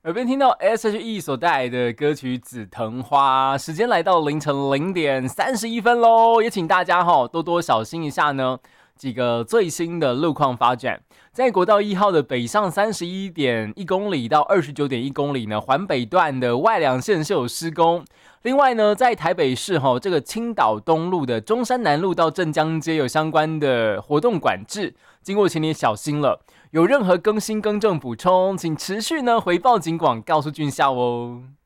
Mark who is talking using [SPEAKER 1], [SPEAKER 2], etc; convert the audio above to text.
[SPEAKER 1] 耳边听到 S.H.E 所带来的歌曲《紫藤花》，时间来到凌晨0:31喽，也请大家多多小心一下呢。几个最新的路况发展，在国道1号的北上31.1公里到29.1公里呢，环北段的外两线是有施工。另外呢，在台北市这个青岛东路的中山南路到镇江街有相关的活动管制，经过请你小心了。有任何更新更正补充，请持续呢回报警广告诉俊孝哦。